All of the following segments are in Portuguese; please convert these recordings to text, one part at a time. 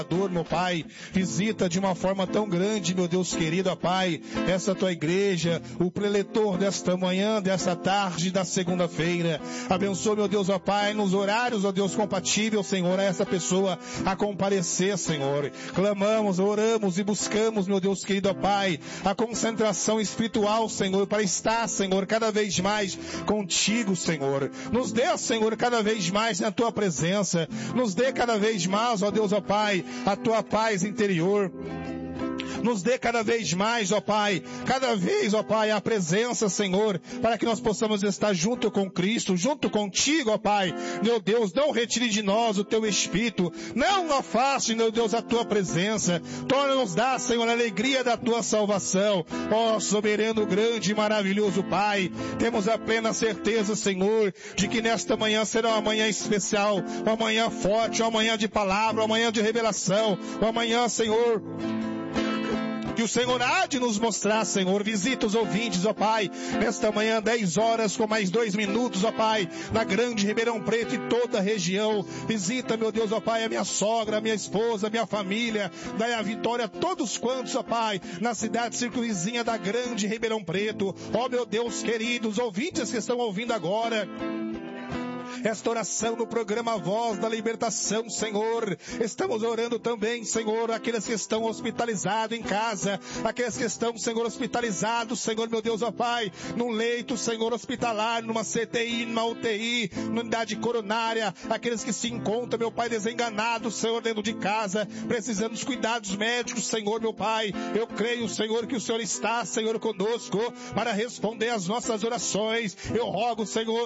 meu Pai, visita de uma forma tão grande, meu Deus querido, ó Pai, essa tua igreja, o preletor desta manhã, desta tarde, da segunda-feira. Abençoa, meu Deus, ó Pai, nos horários, ó Deus, compatível, Senhor, a essa pessoa a comparecer, Senhor. Clamamos, oramos e buscamos, meu Deus querido, ó Pai, a concentração espiritual, Senhor, para estar, Senhor, cada vez mais contigo, Senhor. Nos dê, Senhor, cada vez mais na tua presença. Nos dê cada vez mais, ó Deus, ó Pai, a tua paz interior. Nos dê cada vez mais, ó Pai, cada vez, ó Pai, a presença, Senhor, para que nós possamos estar junto com Cristo, junto contigo, ó Pai. Meu Deus, não retire de nós o teu Espírito, não afaste, meu Deus, a tua presença. Torna-nos dar, Senhor, a alegria da tua salvação. Ó soberano, grande e maravilhoso Pai, temos a plena certeza, Senhor, de que nesta manhã será uma manhã especial, uma manhã forte, uma manhã de palavra, uma manhã de revelação, uma manhã, Senhor, que o Senhor há de nos mostrar, Senhor. Visita os ouvintes, ó Pai, nesta manhã, 10 horas com mais 2 minutos, ó Pai, na grande Ribeirão Preto e toda a região. Visita, meu Deus, ó Pai, a minha sogra, a minha esposa, a minha família, dai a vitória a todos quantos, ó Pai, na cidade circunvizinha da grande Ribeirão Preto. Ó meu Deus querido, os ouvintes que estão ouvindo agora esta oração no programa Voz da Libertação, Senhor. Estamos orando também, Senhor, aqueles que estão hospitalizados em casa, aqueles que estão, Senhor, hospitalizados, Senhor, meu Deus, ó Pai, num leito, Senhor, hospitalar, numa CTI, numa UTI, numa unidade coronária, aqueles que se encontram, meu Pai, desenganados, Senhor, dentro de casa, precisando dos cuidados médicos, Senhor, meu Pai. Eu creio, Senhor, que o Senhor está, Senhor, conosco para responder às nossas orações. Eu rogo, Senhor,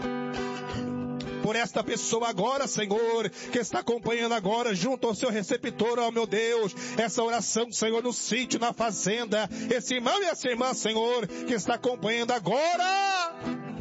por esta pessoa agora, Senhor, que está acompanhando agora junto ao seu receptor, ó meu Deus, essa oração, Senhor, no sítio, na fazenda, esse irmão e essa irmã, Senhor, que está acompanhando agora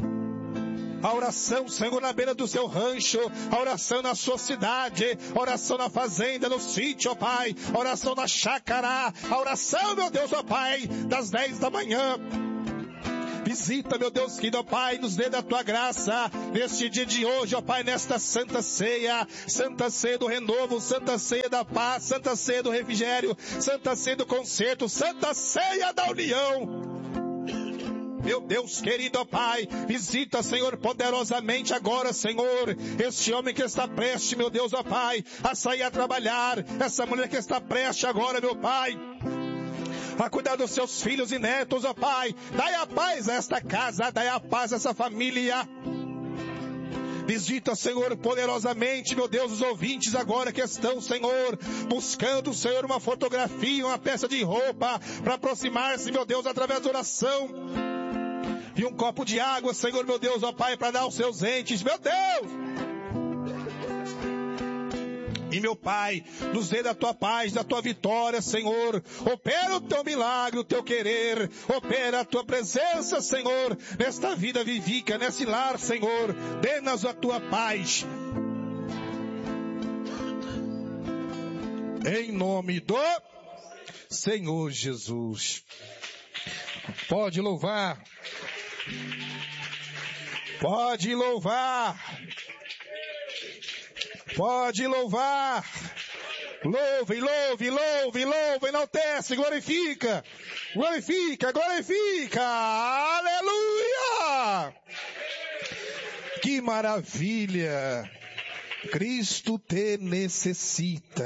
a oração, Senhor, na beira do seu rancho, a oração na sua cidade, a oração na fazenda, no sítio, ó Pai, a oração na chácara, a oração, meu Deus, ó Pai, das 10 da manhã. Visita, meu Deus querido, ó Pai, nos dê da tua graça, neste dia de hoje, ó Pai, nesta Santa Ceia do renovo, Santa Ceia da paz, Santa Ceia do refrigério, Santa Ceia do concerto, Santa Ceia da união. Meu Deus querido, ó Pai, visita, Senhor, poderosamente agora, Senhor, este homem que está prestes, meu Deus, ó Pai, a sair a trabalhar, essa mulher que está prestes agora, meu Pai, a cuidar dos seus filhos e netos, ó Pai. Dai a paz a esta casa, dai a paz a essa família. Visita, Senhor, poderosamente, meu Deus, os ouvintes agora que estão, Senhor, buscando, Senhor, uma fotografia, uma peça de roupa, para aproximar-se, meu Deus, através da oração. E um copo de água, Senhor, meu Deus, ó Pai, para dar aos seus entes, meu Deus. E meu Pai, nos dê da tua paz, da tua vitória, Senhor. Opera o teu milagre, o teu querer. Opera a tua presença, Senhor, nesta vida vivica, nesse lar, Senhor. Dê-nos a tua paz. Em nome do Senhor Jesus. Pode louvar. Pode louvar. Pode louvar. Louve, louve, louve, louve, enaltece, glorifica. Glorifica, glorifica. Aleluia. Que maravilha. Cristo te necessita.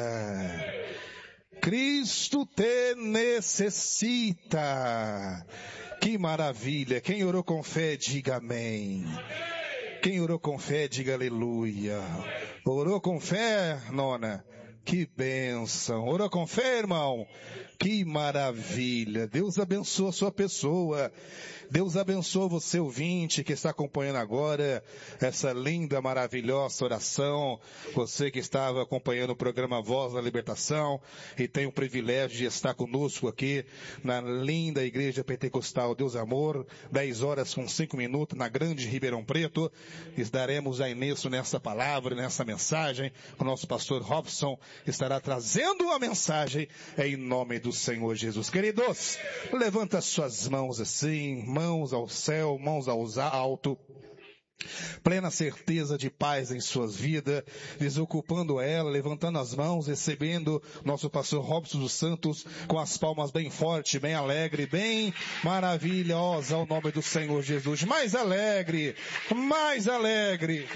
Cristo te necessita. Que maravilha. Quem orou com fé, diga amém. Quem orou com fé, diga aleluia. Orou com fé, nona? Que bênção. Orou com fé, irmão? Que maravilha. Deus abençoa a sua pessoa. Deus abençoa você, ouvinte, que está acompanhando agora essa linda, maravilhosa oração. Você que estava acompanhando o programa Voz da Libertação e tem o privilégio de estar conosco aqui na linda Igreja Pentecostal Deus Amor, 10 horas com 5 minutos, na grande Ribeirão Preto. Daremos a início nessa palavra, nessa mensagem. O nosso pastor Robson estará trazendo a mensagem em nome do Senhor Jesus. Queridos, levanta suas mãos assim, mãos ao céu, mãos ao alto. plena certeza de paz em suas vidas, desocupando ela, levantando as mãos, recebendo nosso pastor Robson dos Santos com as palmas bem forte, bem alegre, bem maravilhosa ao nome do Senhor Jesus. Mais alegre, mais alegre.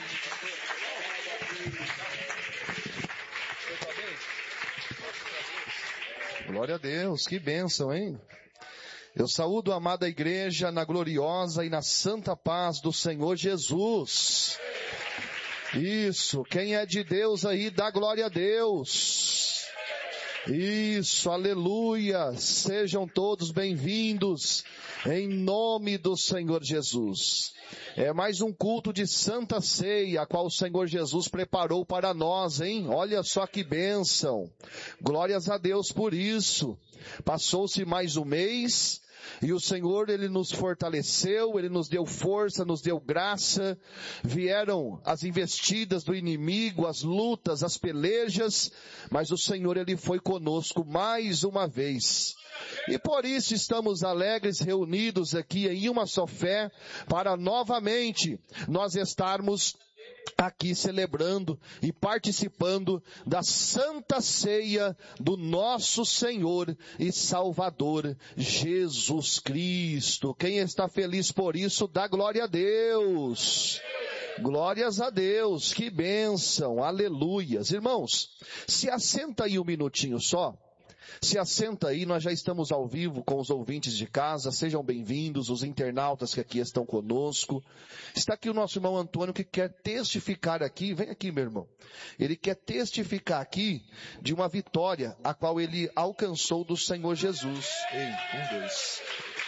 Glória a Deus, que bênção, hein? Eu saúdo a amada igreja na gloriosa e na santa paz do Senhor Jesus. Isso, quem é de Deus aí, dá glória a Deus. Isso, aleluia, sejam todos bem-vindos em nome do Senhor Jesus. É mais um culto de Santa Ceia, a qual o Senhor Jesus preparou para nós, hein? Olha só que bênção. Glórias a Deus por isso. Passou-se mais um mês e o Senhor, Ele nos fortaleceu, Ele nos deu força, nos deu graça. Vieram as investidas do inimigo, as lutas, as pelejas, mas o Senhor, Ele foi conosco mais uma vez. E por isso estamos alegres, reunidos aqui em uma só fé, para novamente nós estarmos aqui celebrando e participando da Santa Ceia do nosso Senhor e Salvador Jesus Cristo. Quem está feliz por isso, dá glória a Deus. Glórias a Deus, que bênção, aleluias. Irmãos, se assenta aí um minutinho só. Se assenta aí, nós já estamos ao vivo com os ouvintes de casa, sejam bem-vindos, os internautas que aqui estão conosco. Está aqui o nosso irmão Antônio que quer testificar aqui, vem aqui meu irmão. Ele quer testificar aqui de uma vitória a qual ele alcançou do Senhor Jesus. Ei, 1, 2.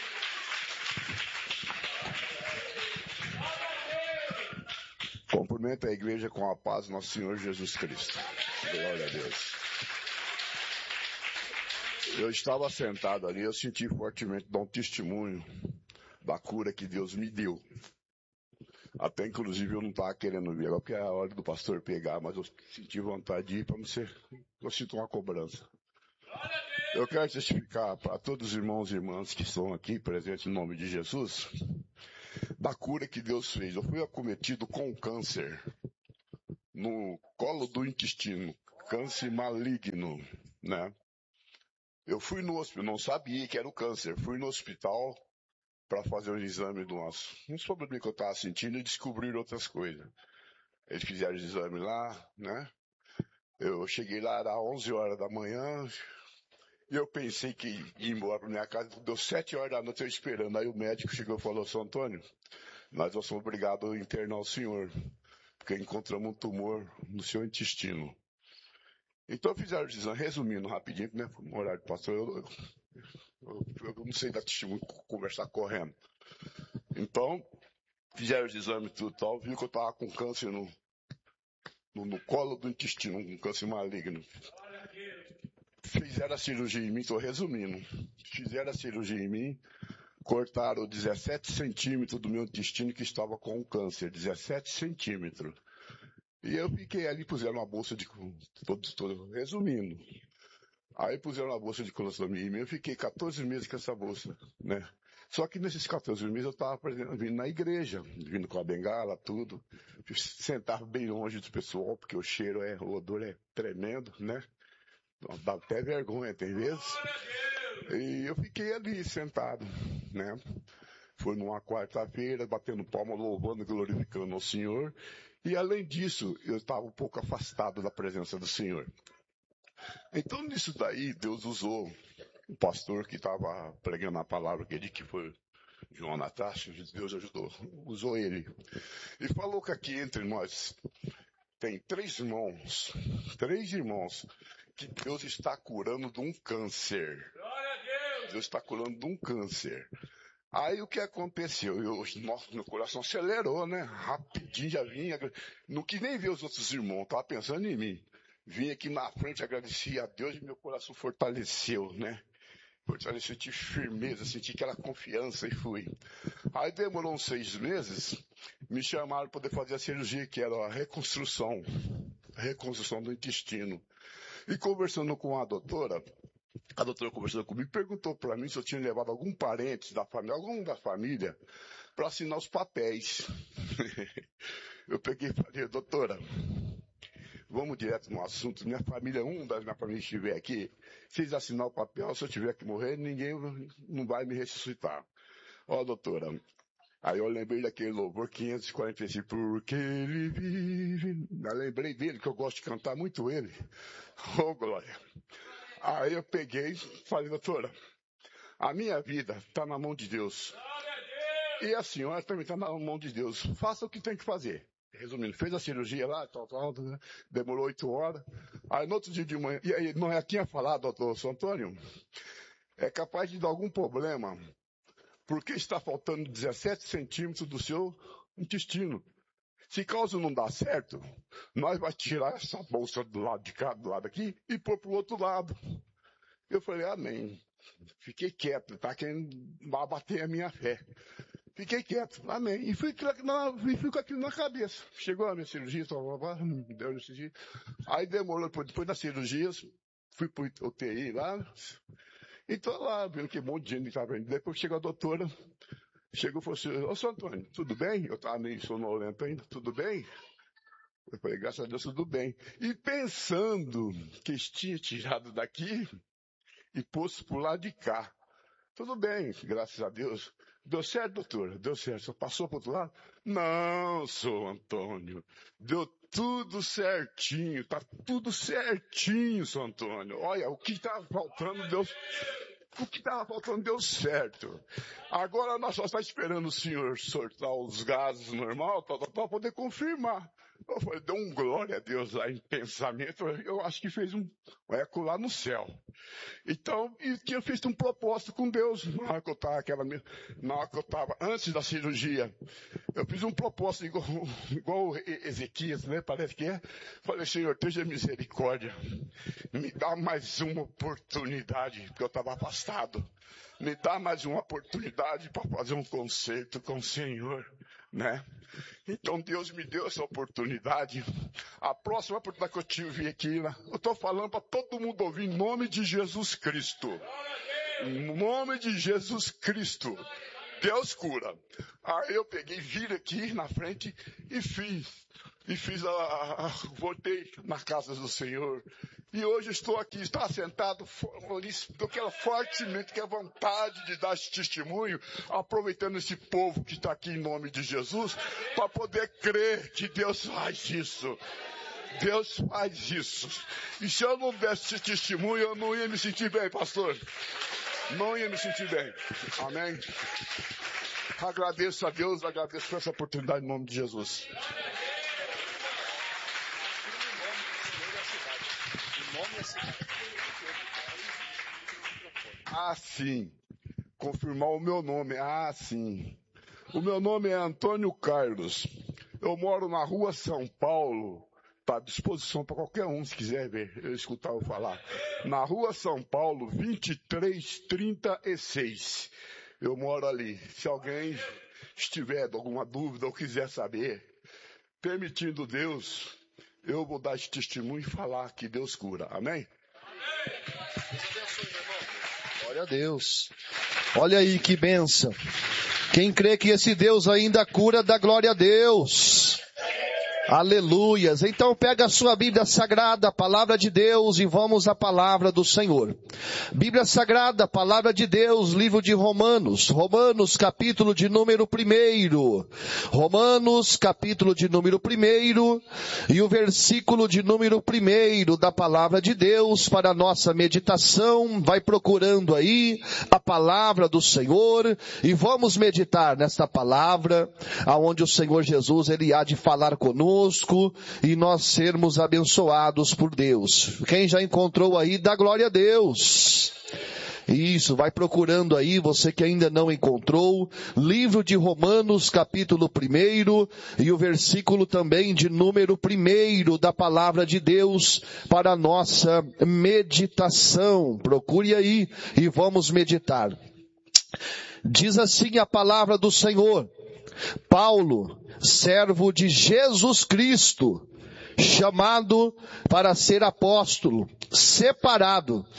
Cumprimento a igreja com a paz do nosso Senhor Jesus Cristo. Glória a Deus. Eu estava sentado ali, eu senti fortemente dar um testemunho da cura que Deus me deu. Até inclusive eu não estava querendo vir, porque é a hora do pastor pegar, mas eu senti vontade de ir para não ser, eu sinto uma cobrança. Eu quero testificar para todos os irmãos e irmãs que estão aqui presentes no nome de Jesus, da cura que Deus fez. Eu fui acometido com câncer no colo do intestino, câncer maligno, né? Eu fui no hospital, não sabia que era o câncer, fui no hospital para fazer um exame do uns problemas que eu estava sentindo e descobrir outras coisas. Eles fizeram o exame lá, né? Eu cheguei lá, era 11 horas da manhã, e eu pensei que ia embora para minha casa, deu 7 horas da noite eu esperando. Aí o médico chegou e falou, São Antônio, nós somos obrigados a internar o senhor, porque encontramos um tumor no seu intestino. Então fizeram o exame, resumindo rapidinho, né? No horário do pastor, eu não sei dar testemunho, conversar correndo. Então, fizeram os exames e tudo tal, viu que eu estava com câncer no colo do intestino, um câncer maligno. Fizeram a cirurgia em mim, estou resumindo. Fizeram a cirurgia em mim, cortaram 17 centímetros do meu intestino que estava com câncer, 17 centímetros. E eu fiquei ali, puseram uma bolsa de... resumindo. Aí puseram uma bolsa de colostomia em mim, eu fiquei 14 meses com essa bolsa, né? Só que nesses 14 meses eu estava vindo na igreja, vindo com a bengala, tudo. Eu sentava bem longe do pessoal, porque o odor é tremendo, né? Dá até vergonha, tem vezes. E eu fiquei ali sentado, né? Foi numa quarta-feira, batendo palma, louvando e glorificando ao Senhor. E além disso, eu estava um pouco afastado da presença do Senhor. Então nisso daí, Deus usou o pastor que estava pregando a palavra que foi João Natácio, Deus ajudou, usou ele. E falou que aqui entre nós tem 3 irmãos que Deus está curando de um câncer. Deus está curando de um câncer. Aí o que aconteceu? Meu coração acelerou, né? Rapidinho já vinha. Não quis nem ver os outros irmãos, estava pensando em mim. Vim aqui na frente, agradeci a Deus e meu coração fortaleceu, né? Fortaleceu, senti firmeza, senti aquela confiança e fui. Aí demorou uns 6 meses, me chamaram para poder fazer a cirurgia, que era a reconstrução do intestino. E conversando com a doutora, A doutora conversando comigo perguntou para mim se eu tinha levado algum parente da família, algum da família, para assinar os papéis. Eu peguei e falei, doutora, vamos direto no assunto. Minha família, da minha família estiver aqui, vocês assinar o papel, se eu tiver que morrer, ninguém não vai me ressuscitar. Ó, doutora, aí eu lembrei daquele louvor 545, porque ele vive. Eu lembrei dele, que eu gosto de cantar muito ele. Ô, glória. Aí eu peguei e falei, doutora, a minha vida está na mão de Deus. E a senhora também está na mão de Deus. Faça o que tem que fazer. Resumindo, fez a cirurgia lá, né? Demorou 8 horas. Aí no outro dia de manhã, e aí não tinha falado, doutor São Antônio, é capaz de dar algum problema, porque está faltando 17 centímetros do seu intestino. Se caso não dá certo, nós vamos tirar essa bolsa do lado de cá, do lado aqui, e pôr pro outro lado. Eu falei, amém. Fiquei quieto, tá querendo abater a minha fé. Fiquei quieto, amém. E fui com aquilo na cabeça. Chegou a minha cirurgia, deu cirurgia. Aí demorou, depois das cirurgias, fui pro UTI lá, e tô lá, vendo que um monte de gente estava indo. Depois chegou a doutora, chegou e falou assim, ô, São Antônio, tudo bem? Eu estava meio sonolento ainda, tudo bem? Eu falei, graças a Deus, tudo bem. E pensando que tinha tirado daqui e posto pro lado de cá. Tudo bem, graças a Deus. Deu certo, doutora? Deu certo. Só passou pro outro lado? Não, São Antônio. Deu tudo certinho. Tá tudo certinho, São Antônio. Olha, o que estava faltando, deu certo. Agora nós só estamos esperando o senhor sortar os gases normal, para poder confirmar. Eu falei, deu um glória a Deus lá em pensamento. Eu acho que fez um eco lá no céu. Então, e tinha feito um propósito com Deus. Na hora que eu estava, antes da cirurgia, eu fiz um propósito igual Ezequias, né? Parece que é. Falei, Senhor, tenha misericórdia. Me dá mais uma oportunidade, porque eu estava afastado. Me dá mais uma oportunidade para fazer um concerto com o Senhor, né? Então Deus me deu essa oportunidade. A próxima oportunidade que eu tive aqui, eu estou falando para todo mundo ouvir em nome de Jesus Cristo. Em nome de Jesus Cristo. Deus cura. Aí eu peguei, vira aqui na frente e fiz voltei na casa do Senhor. E hoje estou aqui, está sentado, fortemente, que é vontade de dar esse testemunho, aproveitando esse povo que está aqui em nome de Jesus, para poder crer que Deus faz isso. Deus faz isso. E se eu não desse esse testemunho, eu não ia me sentir bem, pastor. Não ia me sentir bem. Amém? Agradeço a Deus, agradeço por essa oportunidade em nome de Jesus. Ah, sim. Confirmar o meu nome. Ah, sim. O meu nome é Antônio Carlos. Eu moro na rua São Paulo. Está à disposição para qualquer um, se quiser ver, eu escutar eu falar. Na rua São Paulo, 2336. Eu moro ali. Se alguém estiver com alguma dúvida ou quiser saber, permitindo Deus, eu vou dar esse testemunho e falar que Deus cura. Amém? Glória a Deus. Olha aí que bênção. Quem crê que esse Deus ainda cura, dá glória a Deus. Aleluias. Então pega a sua Bíblia Sagrada, a Palavra de Deus, e vamos à Palavra do Senhor. Bíblia Sagrada, Palavra de Deus, livro de Romanos. Romanos, capítulo de número 1. Romanos, capítulo de número 1. E o versículo de número 1 da Palavra de Deus para a nossa meditação. Vai procurando aí a Palavra do Senhor e vamos meditar nesta Palavra, aonde o Senhor Jesus, Ele há de falar conosco e nós sermos abençoados por Deus. Quem já encontrou aí, dá glória a Deus. Isso, vai procurando aí, você que ainda não encontrou, livro de Romanos, capítulo 1, e o versículo também de número 1 da Palavra de Deus para a nossa meditação. Procure aí e vamos meditar. Diz assim a palavra do Senhor: Paulo, servo de Jesus Cristo, chamado para ser apóstolo, separado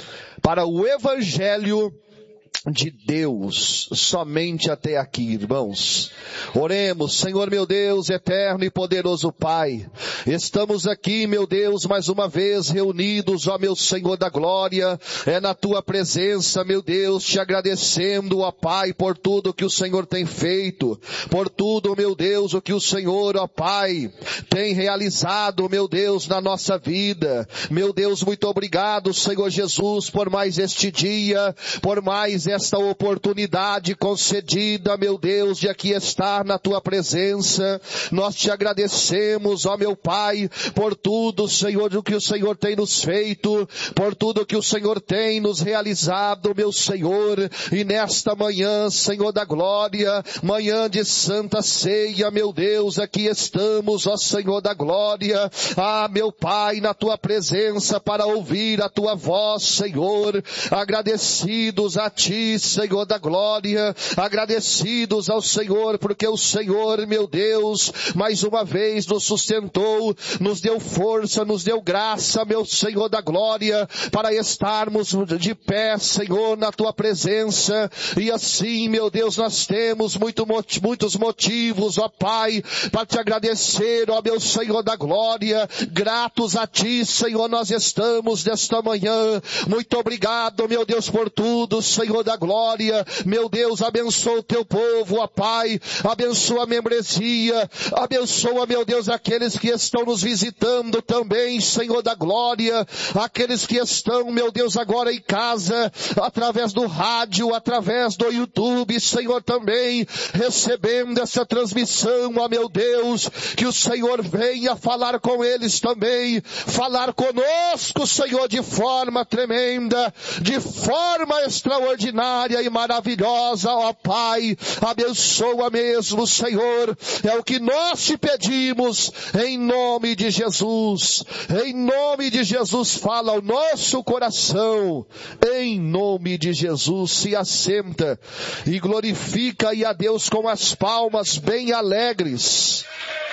para o Evangelho de Deus, somente até aqui, irmãos. Oremos. Senhor meu Deus, eterno e poderoso Pai, estamos aqui, meu Deus, mais uma vez reunidos, ó meu Senhor da glória, na tua presença, meu Deus, te agradecendo, ó Pai, por tudo que o Senhor tem feito, por tudo, meu Deus, o que o Senhor, ó Pai, tem realizado, meu Deus, na nossa vida. Meu Deus, muito obrigado, Senhor Jesus, por mais este dia, por mais esta oportunidade concedida, meu Deus, de aqui estar na tua presença. Nós te agradecemos, ó meu Pai, por tudo, Senhor, o que o Senhor tem nos feito, por tudo que o Senhor tem nos realizado, meu Senhor. E nesta manhã, Senhor da glória, manhã de santa ceia, meu Deus, aqui estamos, ó Senhor da glória, meu Pai, na tua presença para ouvir a tua voz, Senhor, agradecidos a ti, Senhor da glória, agradecidos ao Senhor, porque o Senhor, meu Deus, mais uma vez nos sustentou, nos deu força, nos deu graça, meu Senhor da glória, para estarmos de pé, Senhor, na tua presença. E assim, meu Deus, nós temos muitos motivos, ó Pai, para te agradecer, ó meu Senhor da glória. Gratos a ti, Senhor, nós estamos nesta manhã. Muito obrigado, meu Deus, por tudo, Senhor da glória. Meu Deus, abençoa o teu povo, ó Pai, abençoa a membresia, abençoa, meu Deus, aqueles que estão nos visitando também, Senhor da glória, aqueles que estão, meu Deus, agora em casa, através do rádio, através do YouTube, Senhor, também recebendo essa transmissão, ó meu Deus, que o Senhor venha falar com eles também, falar conosco, Senhor, de forma tremenda, de forma extraordinária e maravilhosa, ó Pai. Abençoa mesmo, Senhor, é o que nós te pedimos, em nome de Jesus. Em nome de Jesus, fala ao nosso coração, em nome de Jesus. Se assenta e glorifica aí a Deus com as palmas bem alegres.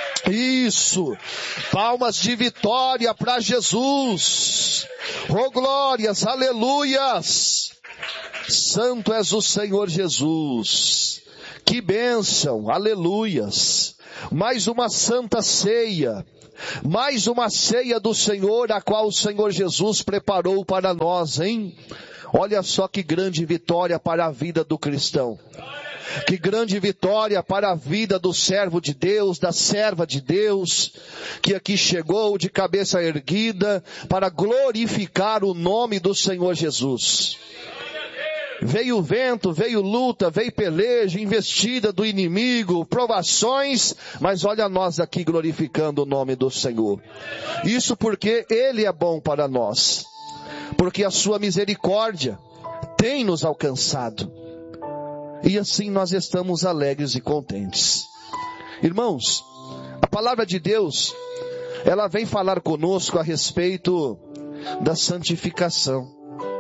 Isso, palmas de vitória para Jesus. Oh glórias, aleluias. Santo és o Senhor Jesus. Que bênção, aleluias. Mais uma santa ceia. Mais uma ceia do Senhor, a qual o Senhor Jesus preparou para nós, hein? Olha só que grande vitória para a vida do cristão. Que grande vitória para a vida do servo de Deus, da serva de Deus, que aqui chegou de cabeça erguida para glorificar o nome do Senhor Jesus. Veio vento, veio luta, veio peleja, investida do inimigo, provações, mas olha nós aqui glorificando o nome do Senhor. Isso porque Ele é bom para nós, porque a sua misericórdia tem nos alcançado. E assim nós estamos alegres e contentes. Irmãos, a palavra de Deus, ela vem falar conosco a respeito da santificação.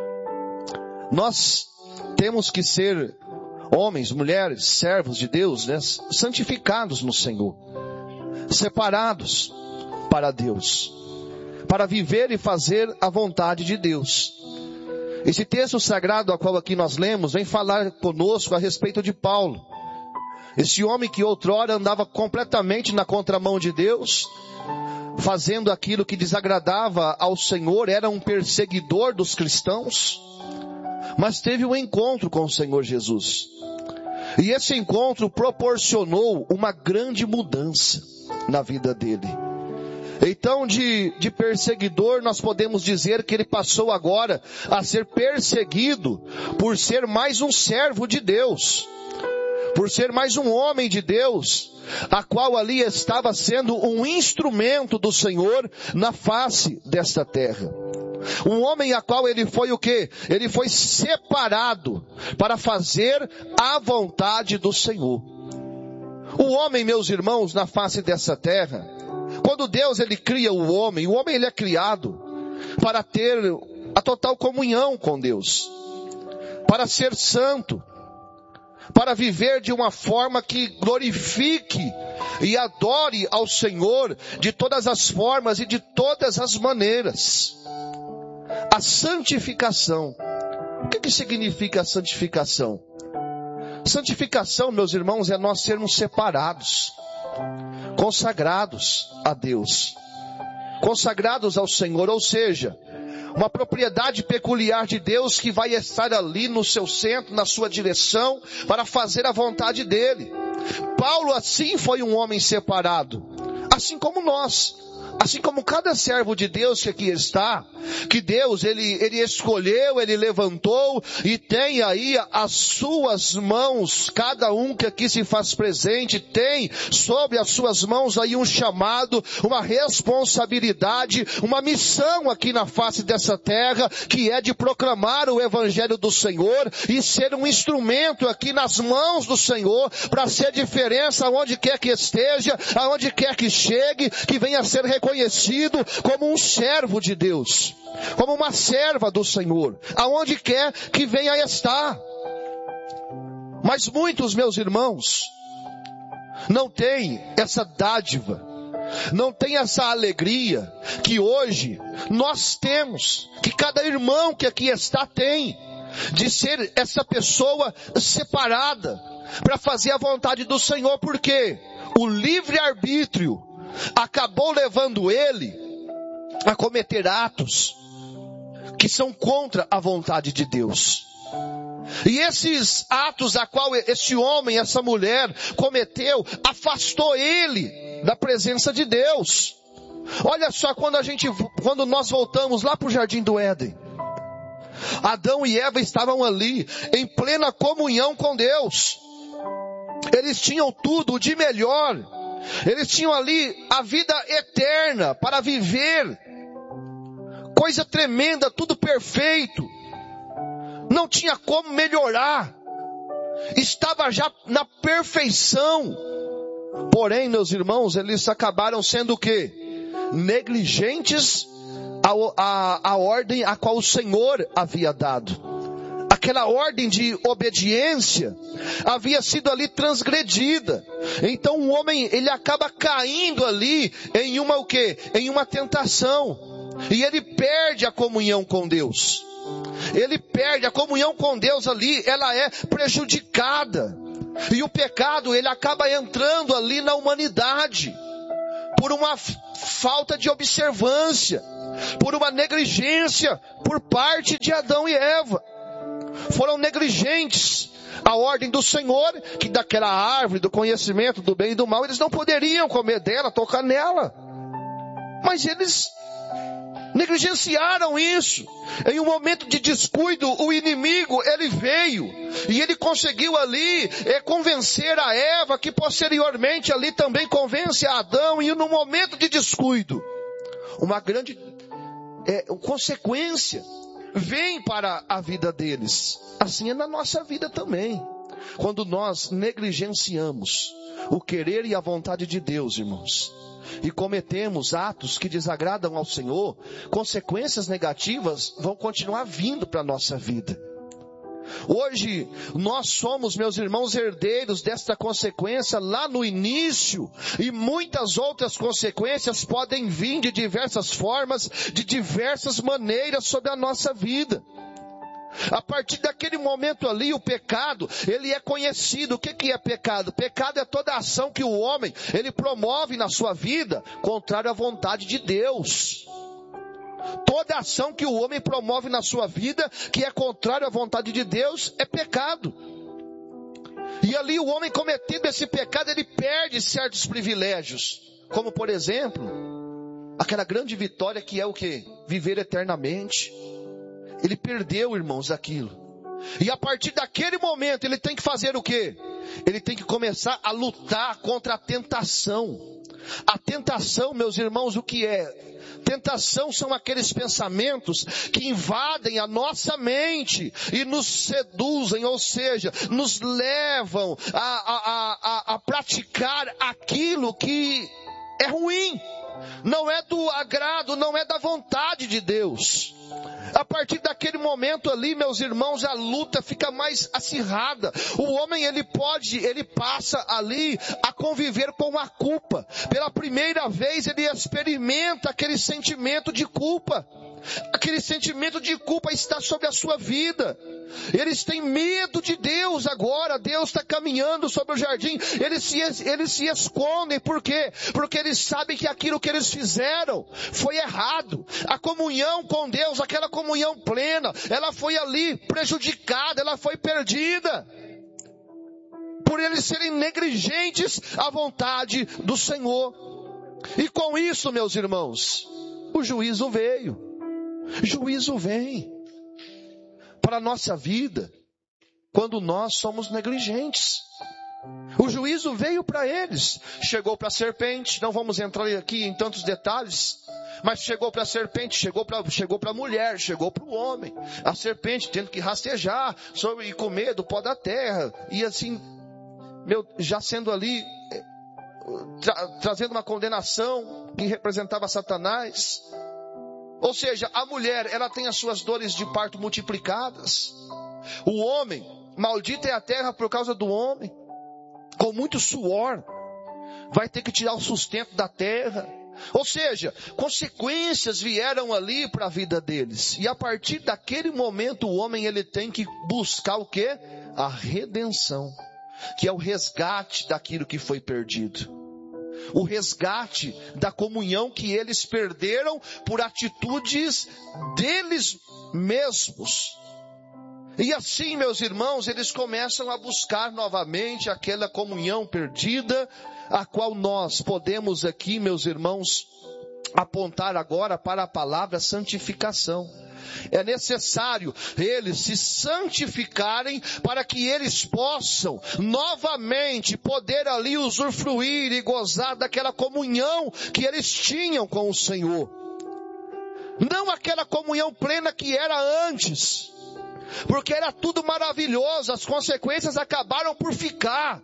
Nós temos que ser homens, mulheres, servos de Deus, né? Santificados no Senhor, separados para Deus, para viver e fazer a vontade de Deus. Esse texto sagrado a qual aqui nós lemos vem falar conosco a respeito de Paulo. Esse homem que outrora andava completamente na contramão de Deus, fazendo aquilo que desagradava ao Senhor, era um perseguidor dos cristãos, mas teve um encontro com o Senhor Jesus. E esse encontro proporcionou uma grande mudança na vida dele. Então de perseguidor nós podemos dizer que ele passou agora a ser perseguido por ser mais um servo de Deus, por ser mais um homem de Deus, a qual ali estava sendo um instrumento do Senhor na face desta terra. Um homem a qual ele foi o quê? Ele foi separado para fazer a vontade do Senhor. O homem, meus irmãos, na face dessa terra, quando Deus ele cria o homem ele é criado para ter a total comunhão com Deus, para ser santo, para viver de uma forma que glorifique e adore ao Senhor de todas as formas e de todas as maneiras. A santificação O que significa a santificação? Santificação, meus irmãos, é nós sermos separados, consagrados a Deus, consagrados ao Senhor, ou seja, uma propriedade peculiar de Deus que vai estar ali no seu centro, na sua direção, para fazer a vontade dele. Paulo assim foi um homem separado, assim como nós. Assim como cada servo de Deus que aqui está, que Deus, ele escolheu, ele levantou e tem aí as suas mãos, cada um que aqui se faz presente, tem sobre as suas mãos aí um chamado, uma responsabilidade, uma missão aqui na face dessa terra, que é de proclamar o Evangelho do Senhor e ser um instrumento aqui nas mãos do Senhor, para ser diferença aonde quer que esteja, aonde quer que chegue, que venha a ser reconhecido como um servo de Deus, como uma serva do Senhor, aonde quer que venha a estar. Mas muitos, meus irmãos, não têm essa dádiva, não têm essa alegria que hoje nós temos, que cada irmão que aqui está tem, de ser essa pessoa separada para fazer a vontade do Senhor, porque o livre-arbítrio acabou levando ele a cometer atos que são contra a vontade de Deus. E esses atos a qual esse homem, essa mulher cometeu, afastou ele da presença de Deus. Olha só, quando nós voltamos lá para o Jardim do Éden, Adão e Eva estavam ali em plena comunhão com Deus. Eles tinham tudo de melhor. Eles tinham ali a vida eterna para viver. Coisa tremenda, tudo perfeito. Não tinha como melhorar. Estava já na perfeição. Porém, meus irmãos, eles acabaram sendo o quê? Negligentes à ordem a qual o Senhor havia dado. Aquela ordem de obediência havia sido ali transgredida. Então o homem, ele acaba caindo ali em uma o quê? Em uma tentação. E ele perde a comunhão com Deus. Ele perde a comunhão com Deus ali, ela é prejudicada. E o pecado, ele acaba entrando ali na humanidade. Por uma falta de observância. Por uma negligência por parte de Adão e Eva. Foram negligentes à ordem do Senhor, que daquela árvore do conhecimento do bem e do mal, eles não poderiam comer dela, tocar nela. Mas eles negligenciaram isso. Em um momento de descuido, o inimigo, ele veio e ele conseguiu ali convencer a Eva, que posteriormente ali também convence a Adão, e no momento de descuido, uma grande consequência vem para a vida deles. Assim é na nossa vida também. Quando nós negligenciamos o querer e a vontade de Deus, irmãos, e cometemos atos que desagradam ao Senhor, consequências negativas vão continuar vindo para a nossa vida. Hoje, nós somos, meus irmãos, herdeiros desta consequência lá no início, e muitas outras consequências podem vir de diversas formas, de diversas maneiras sobre a nossa vida. A partir daquele momento ali, o pecado, ele é conhecido. O que é pecado? Pecado é toda ação que o homem, ele promove na sua vida, contrário à vontade de Deus. Toda ação que o homem promove na sua vida, que é contrário à vontade de Deus, é pecado. E ali o homem cometendo esse pecado, ele perde certos privilégios. Como por exemplo, aquela grande vitória que é o quê? Viver eternamente. Ele perdeu, irmãos, aquilo. E a partir daquele momento, ele tem que fazer o quê? Ele tem que começar a lutar contra a tentação. A tentação, meus irmãos, o que é? Tentação são aqueles pensamentos que invadem a nossa mente e nos seduzem, ou seja, nos levam a praticar aquilo que é ruim. Não é do agrado, não é da vontade de Deus. A partir daquele momento ali, meus irmãos, a luta fica mais acirrada. O homem, ele passa ali a conviver com a culpa. Pela primeira vez, ele experimenta aquele sentimento de culpa. Aquele sentimento de culpa está sobre a sua vida. Eles têm medo de Deus agora. Deus está caminhando sobre o jardim. Eles se escondem. Por quê? Porque eles sabem que aquilo que eles fizeram foi errado. A comunhão com Deus, aquela comunhão plena, ela foi ali prejudicada, ela foi perdida. Por eles serem negligentes à vontade do Senhor. E com isso, meus irmãos, o juízo veio. Juízo vem para a nossa vida quando nós somos negligentes. O juízo veio para eles. Chegou para a serpente. Não vamos entrar aqui em tantos detalhes, mas chegou para a serpente, chegou para a mulher, chegou para o homem. A serpente tendo que rastejar e comer do pó da terra. E assim, já sendo ali, trazendo uma condenação que representava Satanás. Ou seja, a mulher, ela tem as suas dores de parto multiplicadas. O homem, maldita é a terra por causa do homem. Com muito suor, vai ter que tirar o sustento da terra. Ou seja, consequências vieram ali para a vida deles. E a partir daquele momento, o homem, ele tem que buscar o quê? A redenção, que é o resgate daquilo que foi perdido. O resgate da comunhão que eles perderam por atitudes deles mesmos. E assim, meus irmãos, eles começam a buscar novamente aquela comunhão perdida, a qual nós podemos aqui, meus irmãos, apontar agora para a palavra santificação. É necessário eles se santificarem para que eles possam novamente poder ali usufruir e gozar daquela comunhão que eles tinham com o Senhor. Não aquela comunhão plena que era antes, porque era tudo maravilhoso, as consequências acabaram por ficar.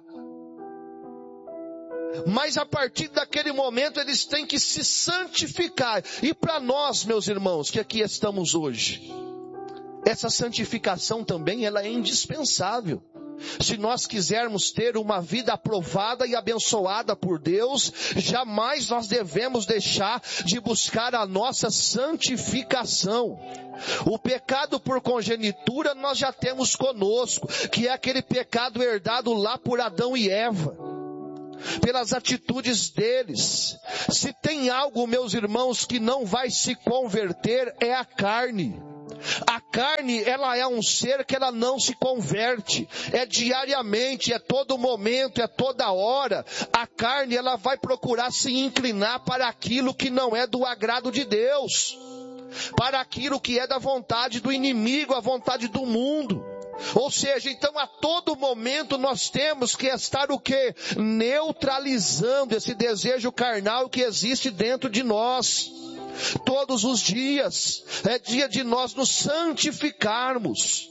Mas a partir daquele momento eles têm que se santificar. E para nós, meus irmãos, que aqui estamos hoje, essa santificação também ela é indispensável. Se nós quisermos ter uma vida aprovada e abençoada por Deus, jamais nós devemos deixar de buscar a nossa santificação. O pecado por congenitura nós já temos conosco, que é aquele pecado herdado lá por Adão e Eva, pelas atitudes deles. Se tem algo, meus irmãos, que não vai se converter, é a carne. A carne, ela é um ser que ela não se converte. É diariamente, é todo momento, é toda hora. A carne, ela vai procurar se inclinar para aquilo que não é do agrado de Deus, para aquilo que é da vontade do inimigo, a vontade do mundo. Ou seja, então a todo momento nós temos que estar o quê? Neutralizando esse desejo carnal que existe dentro de nós. Todos os dias é dia de nós nos santificarmos.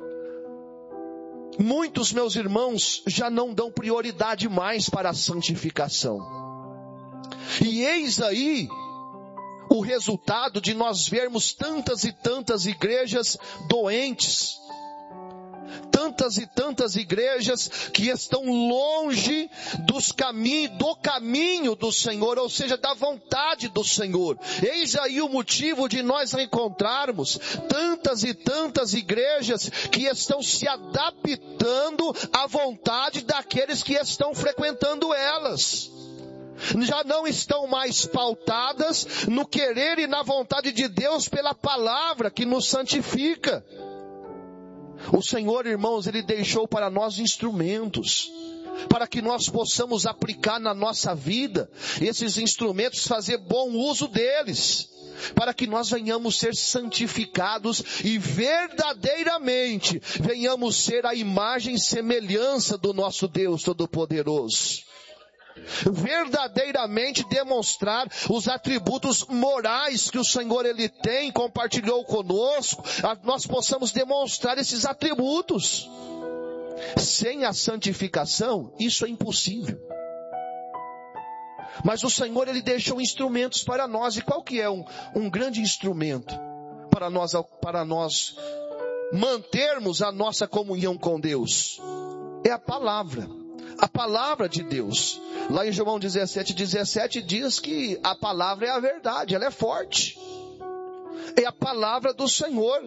Muitos, meus irmãos, já não dão prioridade mais para a santificação. E eis aí o resultado de nós vermos tantas e tantas igrejas doentes. Tantas e tantas igrejas que estão longe do caminho do Senhor, ou seja, da vontade do Senhor. Eis aí o motivo de nós encontrarmos tantas e tantas igrejas que estão se adaptando à vontade daqueles que estão frequentando elas. Já não estão mais pautadas no querer e na vontade de Deus pela palavra que nos santifica. O Senhor, irmãos, Ele deixou para nós instrumentos, para que nós possamos aplicar na nossa vida esses instrumentos, fazer bom uso deles, para que nós venhamos ser santificados e verdadeiramente venhamos ser a imagem e semelhança do nosso Deus Todo-Poderoso. Verdadeiramente demonstrar os atributos morais que o Senhor Ele tem, compartilhou conosco, nós possamos demonstrar esses atributos. Sem a santificação, isso é impossível. Mas o Senhor Ele deixou instrumentos para nós. E qual que é um grande instrumento para nós mantermos a nossa comunhão com Deus? É a palavra de Deus. Lá em João 17 diz que a palavra é a verdade, ela é forte. é a palavra do Senhor.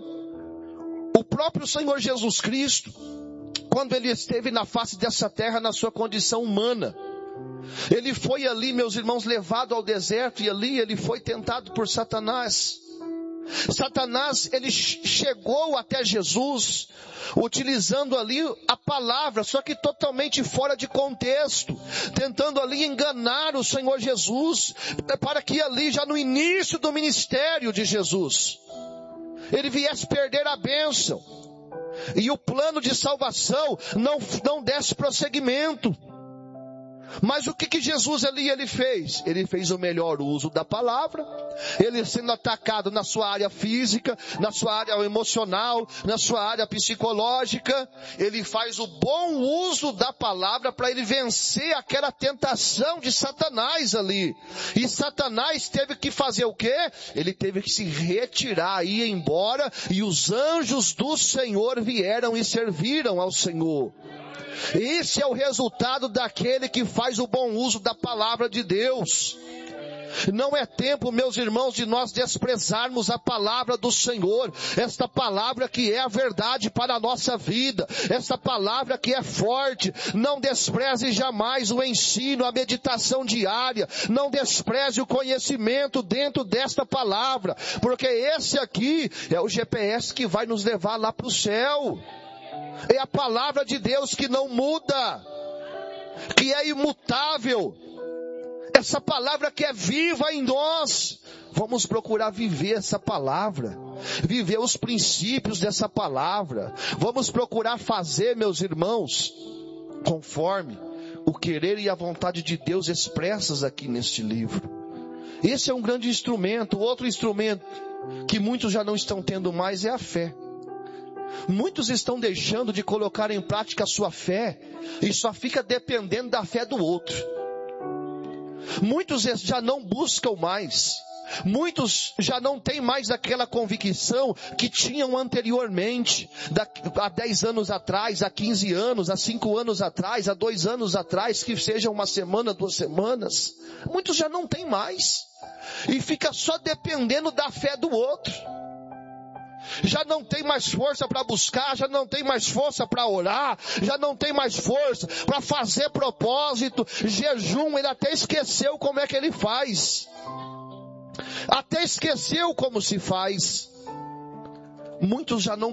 O próprio Senhor Jesus Cristo, quando ele esteve na face dessa terra, na sua condição humana, ele foi ali, meus irmãos, levado ao deserto, e ali ele foi tentado por Satanás. Satanás, ele chegou até Jesus, utilizando ali a palavra, só que totalmente fora de contexto, tentando ali enganar o Senhor Jesus, para que ali, já no início do ministério de Jesus, ele viesse perder a bênção, e o plano de salvação não desse prosseguimento. Mas o que Jesus ali ele fez? Ele fez o melhor uso da palavra. Ele sendo atacado na sua área física, na sua área emocional, na sua área psicológica, ele faz o bom uso da palavra para ele vencer aquela tentação de Satanás ali. E Satanás teve que fazer o quê? Ele teve que se retirar, ir embora, e os anjos do Senhor vieram e serviram ao Senhor. Esse é o resultado daquele que faz o bom uso da palavra de Deus. Não é tempo, meus irmãos, de nós desprezarmos a palavra do Senhor. Esta palavra que é a verdade para a nossa vida. Esta palavra que é forte. Não despreze jamais o ensino, a meditação diária. Não despreze o conhecimento dentro desta palavra. Porque esse aqui é o GPS que vai nos levar lá para o céu. É a palavra de Deus que não muda, que é imutável. Essa palavra que é viva em nós. Vamos procurar viver essa palavra, viver os princípios dessa palavra. Vamos procurar fazer, meus irmãos, conforme o querer e a vontade de Deus expressas aqui neste livro. Esse é um grande instrumento. Outro instrumento que muitos já não estão tendo mais é a fé. Muitos estão deixando de colocar em prática a sua fé e só fica dependendo da fé do outro. Muitos já não buscam mais. Muitos já não têm mais aquela convicção que tinham anteriormente, há 10 anos atrás, há 15 anos, há 5 anos atrás, há 2 anos atrás, que seja uma semana, 2 semanas. Muitos já não têm mais. E fica só dependendo da fé do outro. Já não tem mais força para buscar, já não tem mais força para orar, já não tem mais força para fazer propósito, jejum. Ele até esqueceu como é que ele faz, até esqueceu como se faz. Muitos já não